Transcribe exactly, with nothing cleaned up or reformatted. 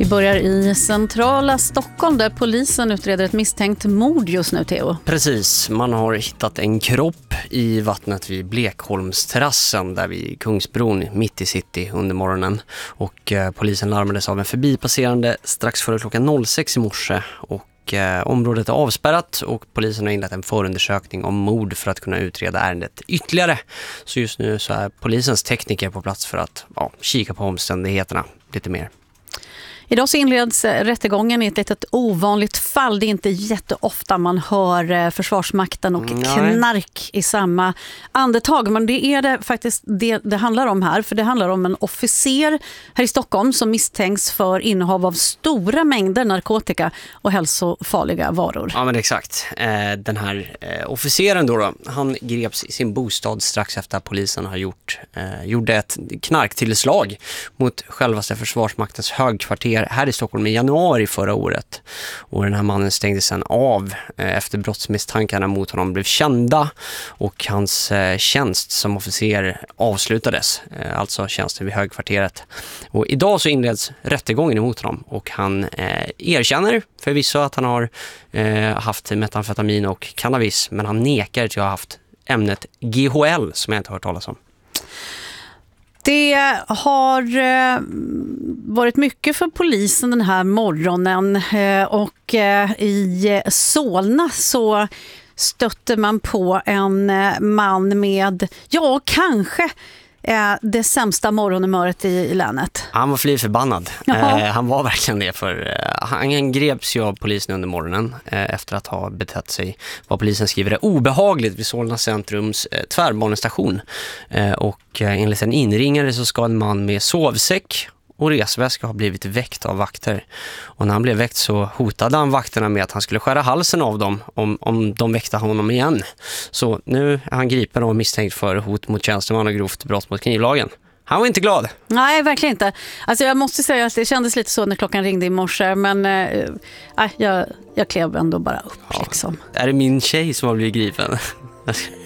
börjar i centrala Stockholm där polisen utreder ett misstänkt mord just nu, Theo. Precis, man har hittat en kropp i vattnet vid Blekholmsterrassen där vid Kungsbron mitt i city under morgonen. Och eh, polisen larmades av en förbipasserande strax före klockan sex i morse och eh, området är avspärrat och polisen har inlett en förundersökning om mord för att kunna utreda ärendet ytterligare. Så just nu så är polisens tekniker på plats för att ja, kika på omständigheterna lite mer. Idag så inleds rättegången i ett litet ovanligt fall. Det är inte jätteofta man hör Försvarsmakten och Nej. knark i samma andetag. Men det är det faktiskt det det handlar om här. För det handlar om en officer här i Stockholm som misstänks för innehav av stora mängder narkotika och hälsofarliga varor. Ja men exakt. Den här officeren då, då han greps i sin bostad strax efter att polisen har gjort, gjorde ett knarktillslag mot självaste Försvarsmaktens högkvarter här i Stockholm i januari förra året. Och den här mannen stängdes sedan av efter brottsmisstankarna mot honom blev kända och hans tjänst som officer avslutades, alltså tjänsten vid högkvarteret. Och idag så inleds rättegången emot honom och han eh, erkänner förvisso att han har eh, haft metamfetamin och cannabis, men han nekar till att ha haft ämnet G H L som jag inte har hört talas om. Det har varit mycket för polisen den här morgonen och i Solna så stötte man på en man med, ja kanske det sämsta morgonhumöret i länet. Han var fly förbannad. Eh, han var verkligen det för eh, han greps ju av polisen under morgonen eh, efter att ha betett sig, vad polisen skriver, är obehagligt vid Solna centrums eh, tvärbanestation. Eh, och eh, enligt en inringare så ska en man med sovsäck och resväska har blivit väckt av vakter. Och när han blev väckt så hotade han vakterna med att han skulle skära halsen av dem om, om de väckte honom igen. Så nu är han gripen och misstänkt för hot mot tjänsteman och grovt brott mot knivlagen. Han var inte glad. Nej, verkligen inte. Alltså jag måste säga att det kändes lite så när klockan ringde i morse. Men äh, jag, jag klev ändå bara upp. Ja. Liksom. Är det min tjej som har blivit gripen?